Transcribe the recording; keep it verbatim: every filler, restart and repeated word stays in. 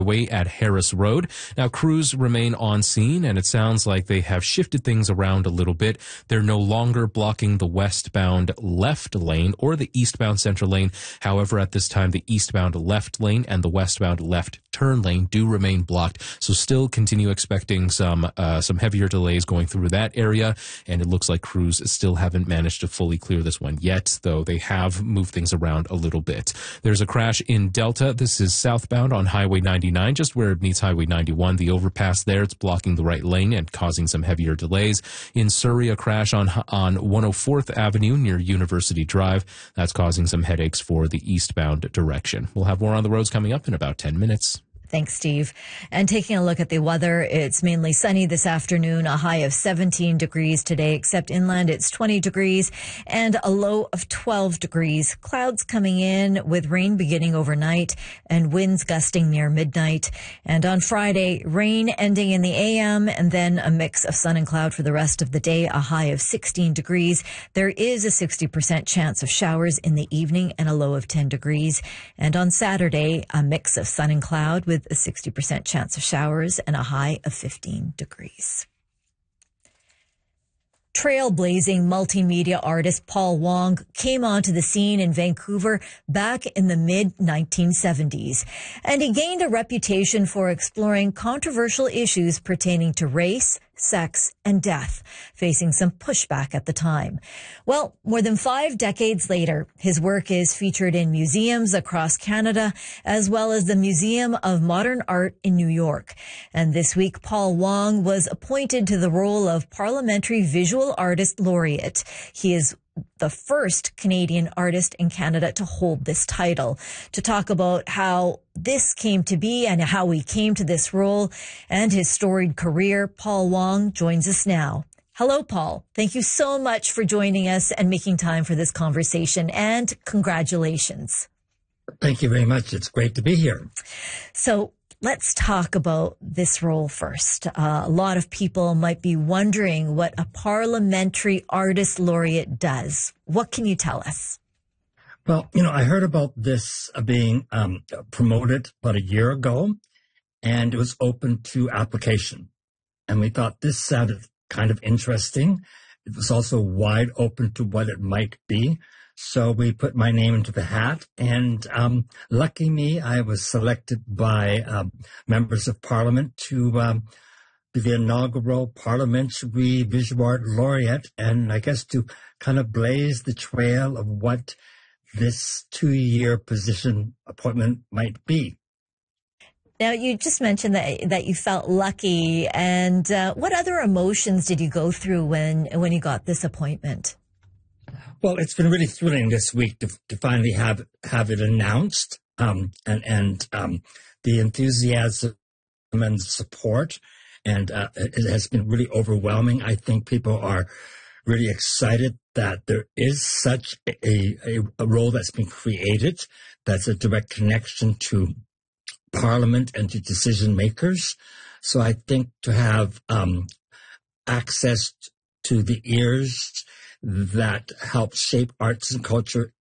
Way at Harris Road. Now, crews remain on scene, and it sounds like they have shifted things around a little bit. They're no longer blocking the westbound left lane or the eastbound center lane. However, at this time, the eastbound left lane and the westbound left turn lane do remain blocked. So still continue expecting some uh, some heavier delays going through that area, and it looks like crews still haven't managed to fully clear this one yet, though they have moved things around a little bit. There's a crash in Delta. This is southbound on Highway ninety-nine, just where it meets Highway ninety-one. The overpass there, it's blocking the right lane and causing some heavier delays. In Surrey, a crash on on one oh fourth Avenue near University Drive. That's causing some headaches for the eastbound direction. We'll have more on the roads coming up in about ten minutes. Thanks, Steve. And taking a look at the weather, it's mainly sunny this afternoon, a high of seventeen degrees today, except inland it's twenty degrees and a low of twelve degrees. Clouds coming in with rain beginning overnight and winds gusting near midnight. And on Friday, rain ending in the A M and then a mix of sun and cloud for the rest of the day, a high of sixteen degrees. There is a sixty percent chance of showers in the evening and a low of ten degrees. And on Saturday, a mix of sun and cloud with a sixty percent chance of showers and a high of fifteen degrees. Trailblazing multimedia artist Paul Wong came onto the scene in Vancouver back in the mid nineteen seventies, and he gained a reputation for exploring controversial issues pertaining to race, sex, and death, facing some pushback at the time. Well, more than five decades later, his work is featured in museums across Canada, as well as the Museum of Modern Art in New York. And this week, Paul Wong was appointed to the role of Parliamentary Visual Artist Laureate. He is the first Canadian artist in Canada to hold this title. To talk about how this came to be and how he came to this role and his storied career, Paul Wong joins us now. Hello, Paul. Thank you so much for joining us and making time for this conversation, and congratulations. Thank you very much. It's great to be here. So let's talk about this role first. Uh, a lot of people might be wondering what a Parliamentary Artist Laureate does. What can you tell us? Well, you know, I heard about this uh, being um, promoted about a year ago, and it was open to application. And we thought this sounded kind of interesting. It was also wide open to what it might be. So we put my name into the hat, and um, lucky me, I was selected by um, members of Parliament to um, be the inaugural Parliamentary Visual Art Laureate, and I guess to kind of blaze the trail of what this two-year position appointment might be. Now, you just mentioned that that you felt lucky, and uh, what other emotions did you go through when when you got this appointment? Well, it's been really thrilling this week to, to finally have have it announced, um, and and um, the enthusiasm and support, and uh, it has been really overwhelming. I think people are really excited that there is such a, a, a role that's been created that's a direct connection to Parliament and to decision makers. So I think to have um, access to the ears that help shape arts and culture